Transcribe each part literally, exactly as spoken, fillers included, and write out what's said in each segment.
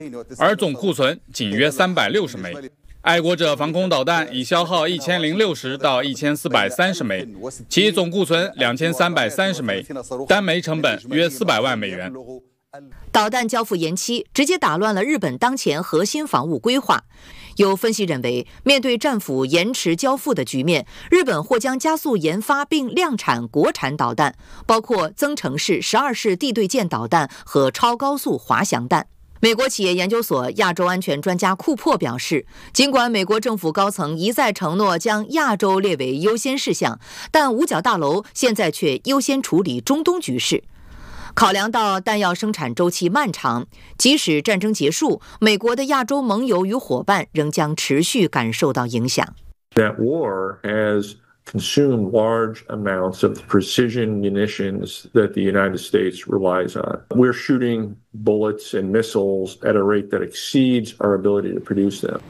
而总库存仅约三百六十枚。爱国者防空导弹已消耗一千零六十到一千四百三十枚，其总库存两千三百三十枚，单枚成本约四百万美元。 导弹交付延期，直接打乱了日本当前核心防务规划。有分析认为，面对战斧延迟交付的局面，日本或将加速研发并量产国产导弹，包括增程式十二式地对舰导弹和超高速滑翔弹。美国企业研究所亚洲安全专家库珀表示，尽管美国政府高层一再承诺将亚洲列为优先事项，但五角大楼现在却优先处理中东局势。考量到弹药生产周期漫长，即使战争结束，美国的亚洲盟友与伙伴仍将持续感受到影响。 That war has consume large amounts of the precision munitions that the United States relies on. We're shooting bullets and missiles at a rate that exceeds our ability to produce them.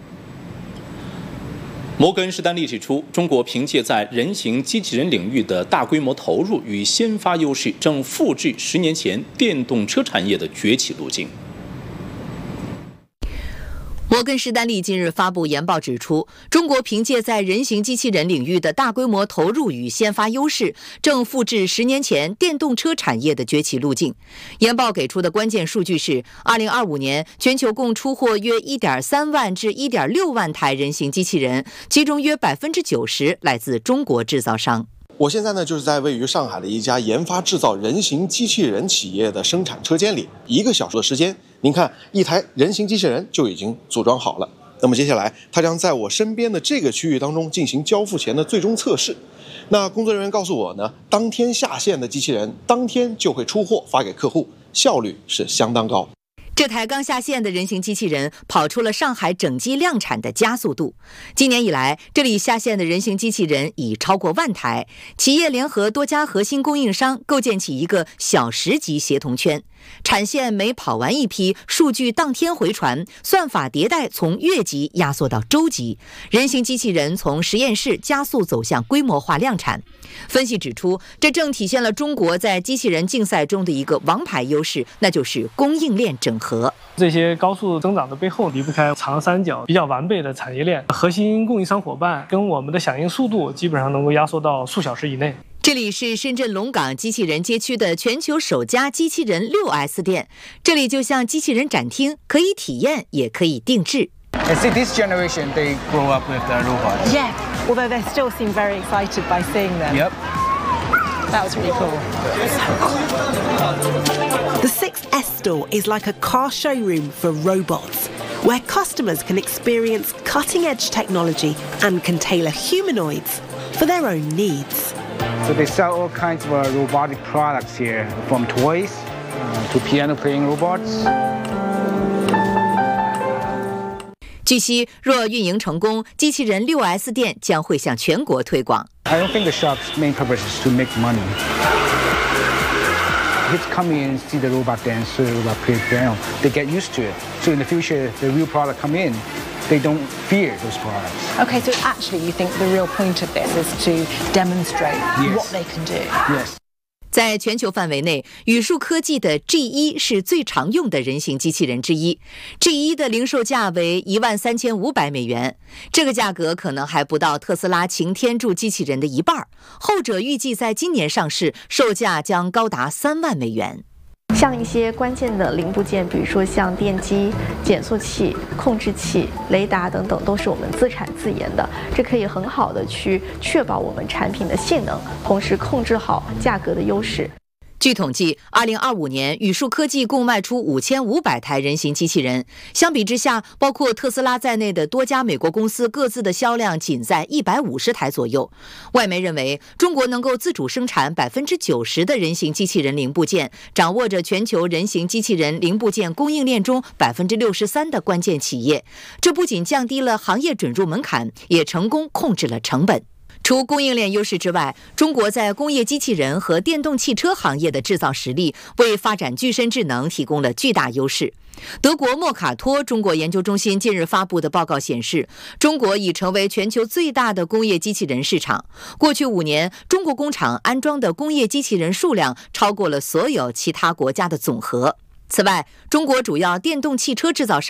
摩根士丹利指出，中国凭借在人形机器人领域的大规模投入与先发优势，正复制十年前电动车产业的崛起路径。 摩根士丹利近日发布研报指出，中国凭借在人形机器人领域的大规模投入与先发优势，正复制十年前电动车产业的崛起路径。研报给出的关键数据是，二零二五年全球共出货约 一点三万至一点六万台人形机器人，其中约 百分之九十 来自中国制造商。 我现在呢，就是在位于上海的一家研发制造人形机器人企业的生产车间里，一个小时的时间，您看一台人形机器人就已经组装好了。那么接下来，它将在我身边的这个区域当中进行交付前的最终测试。那工作人员告诉我呢，当天下线的机器人，当天就会出货发给客户，效率是相当高。 这台刚下线的人形机器人跑出了上海整机量产的加速度。今年以来，这里下线的人形机器人已超过万台，企业联合多家核心供应商，构建起一个小时级协同圈。产线每跑完一批，数据当天回传，算法迭代从月级压缩到周级，人形机器人从实验室加速走向规模化量产。分析指出，这正体现了中国在机器人竞赛中的一个王牌优势，那就是供应链整合。 这些高速增长的背后，离不开长三角比较完备的产业链，核心供应商伙伴跟我们的响应速度基本上能够压缩到数小时以内。 这里是深圳龙岗机器人街区的全球首家机器人 六 S 店，这里就像机器人展厅，可以体验也可以定制。 I see this generation they grow up with the robots. Yeah, although they still seem very excited by seeing them. Yep. That was really cool. The six S store is like a car showroom for robots, where customers can experience cutting-edge technology and can tailor humanoids for their own needs. So they sell all kinds of uh, robotic products here, from toys uh, to piano-playing robots. 据悉，若运营成功，机器人 六 S 店将会向全国推广。 I don't think the shop's main purpose is to make money. Kids come in and see the robot dance, the robot play piano. They get used to it. So in the future, the real product come in, they don't fear those products. Okay, so actually you think the real point of this is to demonstrate Yes. what they can do? Yes. 在全球范围内，宇树科技的 G 一 是最常用的人形机器人之一。G 一 的零售价为一万三千五百美元，这个价格可能还不到特斯拉擎天柱机器人的一半，后者预计在今年上市，售价将高达三万美元。 像一些关键的零部件，比如说像电机、减速器、控制器、雷达等等，都是我们自产自研的，这可以很好的去确保我们产品的性能，同时控制好价格的优势。 据统计，二零二五年宇树科技共卖出五千五百台人形机器人。相比之下，包括特斯拉在内的多家美国公司各自的销量仅在一百五十台左右。外媒认为，中国能够自主生产百分之九十的人形机器人零部件，掌握着全球人形机器人零部件供应链中百分之六十三的关键企业。这不仅降低了行业准入门槛，也成功控制了成本。除供应链优势之外，中国在工业机器人和电动汽车行业的制造实力为发展具身智能提供了巨大优势。德国莫卡托中国研究中心近日发布的报告显示，中国已成为全球最大的工业机器人市场。过去五年，中国工厂安装的工业机器人数量超过了所有其他国家的总和。 此外，中国主要电动汽车制造商